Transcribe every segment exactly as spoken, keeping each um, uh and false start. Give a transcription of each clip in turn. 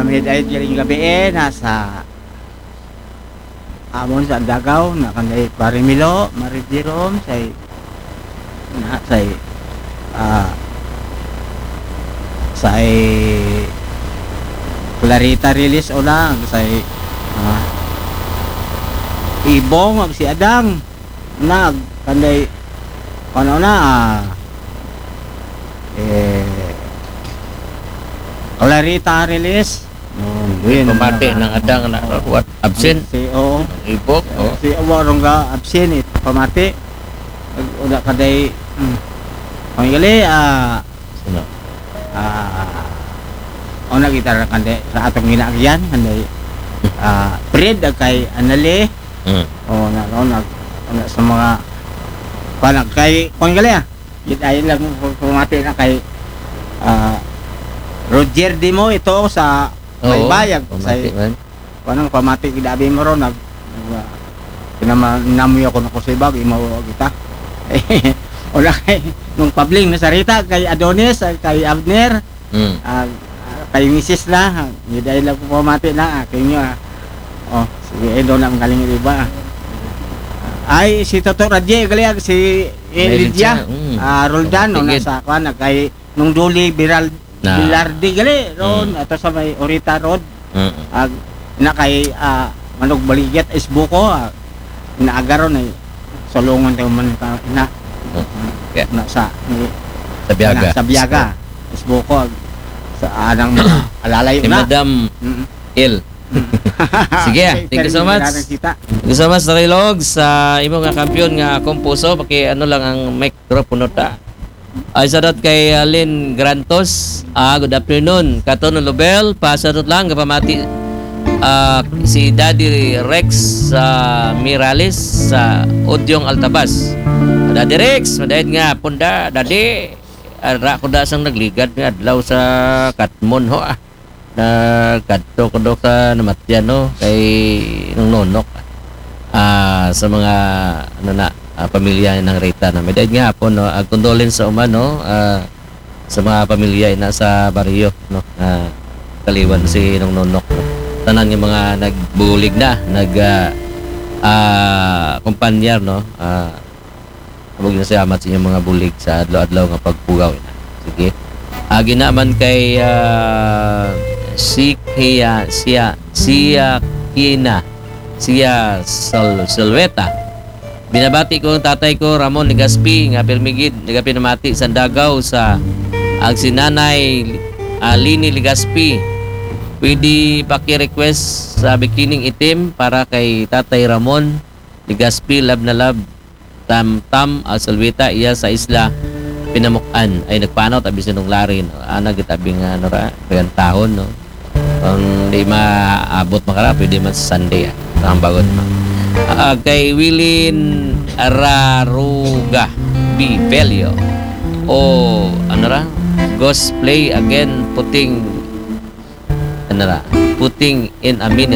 may dahil galing gabi eh, nasa amon sa Dagaw, na kanday Parimilo, Maridirom, say, na, say, ah, say, Clarita release o lang, say, ah, Ibong, si Adang, nag, kanday, ano na, ah, eh, Clarita release. No, yun. Pamati ng Adang na what? Absent. Si oo. Ibok. Oh. Si awarong ga absent it. Pamati. Uda kaday. Hmm. Ang gali ah Sino? ah ona gitar kanday sa atong ginagyan kanday ah Fred kay Anali. Mm. Oh na na na sa mga panag kay kung gali ah. Gidayon lang pamati na kay ah Roger Dimo ito sa may bayag sa kanang pamati gidabi mo ron nag pinamanamoy ako na ko sa ibag imo kita wala kay nung pabling na sarita kay Adonis kay Abner mm. uh, kay Missus na gidayon lang ko pamati na kay inyo oh sige edo na galing iba ay si Toto Radye galing si Lydia mm. uh, Roldan no nasa kan kay nung duli viral na Bilardi gali ron mm. ato sa may Orita Road mm. ag na kay uh, Manog Baligyat Isbuko uh, inaagaron ay solongon tayo man ka na mm. yeah. na sa ni, sa Biaga na, sa Biaga Isbuko ag sa anang mga alalay si na Madam mm. Il sige thank you so much thank you so much Tarilog sa imo nga kampiyon nga akong puso paki ano lang ang microphone ta. Ay sadot kay Alin Grantos. Ah, good afternoon. Katon Lobel, pasadot lang kapamati ah, si Daddy Rex sa Mirales sa Odyong Altabas. Daddy Rex, madayad nga punda, Daddy. Ara ko da sang nagligad nga adlaw sa Katmon ho ah. Na kadto ko do ka namatyan no kay nung nonok. Ah, sa mga ano na Uh, pamilya ng Rita na may dahil nga po no ag condolence sa uman no uh, sa mga pamilya na sa baryo no uh, kaliwan si nung nonok no? Tanan yung mga nagbulig na nag uh, uh, kumpanyar no uh, abog na salamat sa inyong mga bulig sa adlaw-adlaw nga pagpugaw na sige agi uh, naman kay uh, si Kia siya siya Kina siya Sol Solweta. Binabati ko ang tatay ko Ramon Legaspi nga permigid nagapinamati sa Dagaw sa ang sinanay uh, Lini Legaspi. Pwede paki-request sa bikining itim para kay tatay Ramon Legaspi lab na lab tam tam al Salvita iya sa isla Pinamukan ay nagpanaw tabi sinong larin ana gitabing ano ra kayan tahon no. Ang di maabot makara pwede man sa Sunday ah. Ang bagot ma. Uh, kay Willin Araruga B. Belio o ano ra Ghost Play Again putting ano ra putting in a minute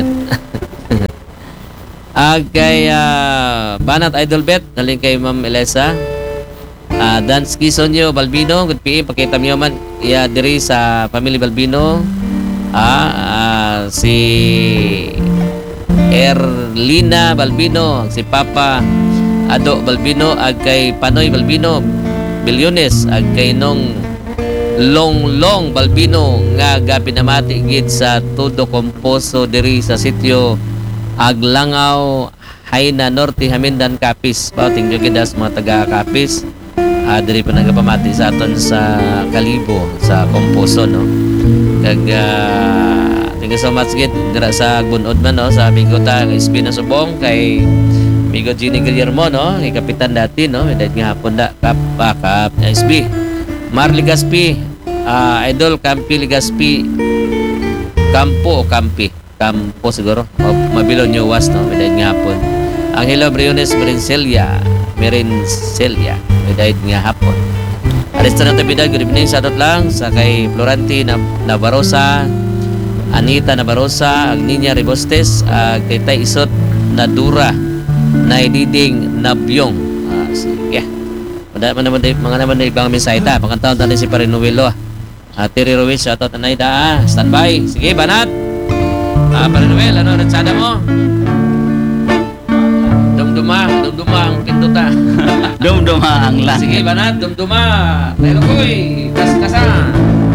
uh, kay uh, Banat Idol Bet naling kay Ma'am Elisa uh, Dansky Sonyo Balbino good P M pakita niyo man iya diri sa Family Balbino ah uh, si Erlina Balbino, si Papa Ado Balbino, ag kay Panoy Balbino, Bilyones, ag kay nung Long Long Balbino nga gapinamati gid sa Todo Composo diri sa sitio Aglangaw, Hayna Norte, Hamindan, Capiz. Pauting jud gid mga taga Capiz. Ah, diri pa nagapamati sa aton sa Kalibo sa Composo no. Kag uh, thank you so much gid dira sa Bunod man no sa amigo ta Espina Subong kay amigo Ginny Guillermo no kay kapitan dati no medad nga hapon da kap kap S B Mar Legaspi uh, Idol Campi Legaspi Campo o Campi Campo siguro o Mabilon New Was no medad nga hapon Angelo Briones Merencelia Merencelia medad nga hapon Arista na tabidad good evening sa dot lang sa kay Florenti na Navarrosa Anita Nabarosa, Agninya Rebostes, uh, kay Tay Isot Nadura, Naididing Nabyong. Ah, sige. Mga naman mga naman na ibang mensahe ta. Pangkantaon tayo si Parinuelo. Uh, Terry Ruiz, shoutout na Naida. Ah. Standby. Sige, Banat. Ah, Pare Noel, ano natsada mo? Dumduma, dumduma ang pintuta. Dumduma ang langit. Sige, Banat, dumduma. Tayo koy, kas-kasa.